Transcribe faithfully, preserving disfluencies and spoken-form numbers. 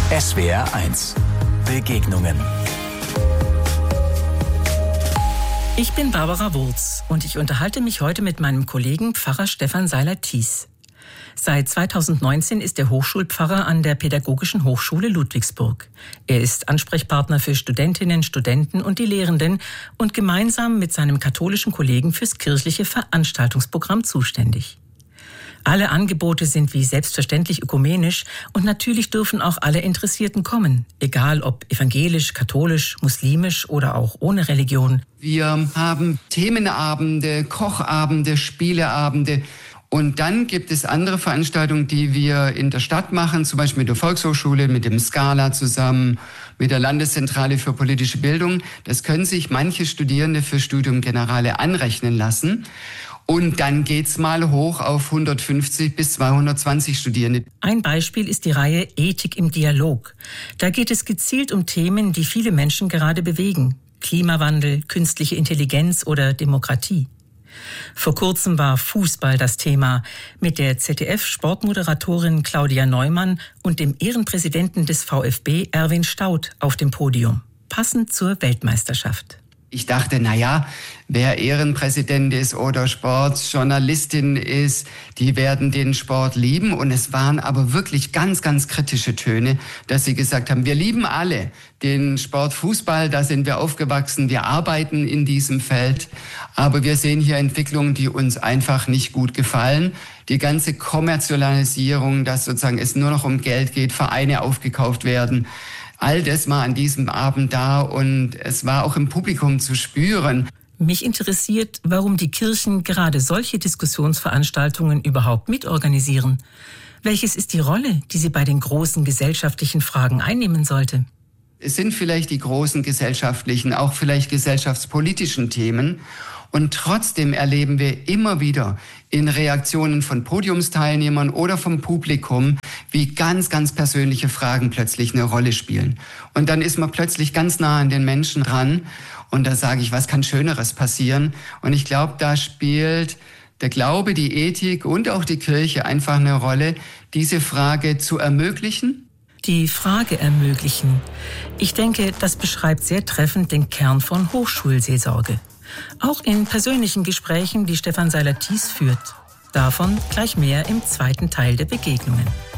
S W R eins Begegnungen. Ich bin Barbara Wurz und ich unterhalte mich heute mit meinem Kollegen Pfarrer Stefan Seiler-Thies. Seit zweitausendneunzehn ist er Hochschulpfarrer an der Pädagogischen Hochschule Ludwigsburg. Er ist Ansprechpartner für Studentinnen, Studenten und die Lehrenden und gemeinsam mit seinem katholischen Kollegen fürs kirchliche Veranstaltungsprogramm zuständig. Alle Angebote sind wie selbstverständlich ökumenisch und natürlich dürfen auch alle Interessierten kommen, egal ob evangelisch, katholisch, muslimisch oder auch ohne Religion. Wir haben Themenabende, Kochabende, Spieleabende. Und dann gibt es andere Veranstaltungen, die wir in der Stadt machen, zum Beispiel mit der Volkshochschule, mit dem Scala zusammen, mit der Landeszentrale für politische Bildung. Das können sich manche Studierende für Studium Generale anrechnen lassen. Und dann geht's mal hoch auf hundertfünfzig bis zweihundertzwanzig Studierende. Ein Beispiel ist die Reihe Ethik im Dialog. Da geht es gezielt um Themen, die viele Menschen gerade bewegen. Klimawandel, künstliche Intelligenz oder Demokratie. Vor kurzem war Fußball das Thema, mit der Z D F-Sportmoderatorin Claudia Neumann und dem Ehrenpräsidenten des VfB Erwin Staudt auf dem Podium, passend zur Weltmeisterschaft. Ich dachte, na ja, wer Ehrenpräsident ist oder Sportjournalistin ist, die werden den Sport lieben. Und es waren aber wirklich ganz, ganz kritische Töne, dass sie gesagt haben, wir lieben alle den Sport Fußball, da sind wir aufgewachsen, wir arbeiten in diesem Feld. Aber wir sehen hier Entwicklungen, die uns einfach nicht gut gefallen. Die ganze Kommerzialisierung, dass sozusagen es nur noch um Geld geht, Vereine aufgekauft werden. All das war an diesem Abend da und es war auch im Publikum zu spüren. Mich interessiert, warum die Kirchen gerade solche Diskussionsveranstaltungen überhaupt mitorganisieren. Welches ist die Rolle, die sie bei den großen gesellschaftlichen Fragen einnehmen sollte? Es sind vielleicht die großen gesellschaftlichen, auch vielleicht gesellschaftspolitischen Themen. Und trotzdem erleben wir immer wieder in Reaktionen von Podiumsteilnehmern oder vom Publikum, wie ganz, ganz persönliche Fragen plötzlich eine Rolle spielen. Und dann ist man plötzlich ganz nah an den Menschen dran. Und da sage ich, was kann Schöneres passieren? Und ich glaube, da spielt der Glaube, die Ethik und auch die Kirche einfach eine Rolle, diese Frage zu ermöglichen. Die Frage ermöglichen. Ich denke, das beschreibt sehr treffend den Kern von Hochschulseelsorge. Auch in persönlichen Gesprächen, die Stefan Seiler-Thies führt. Davon gleich mehr im zweiten Teil der Begegnungen.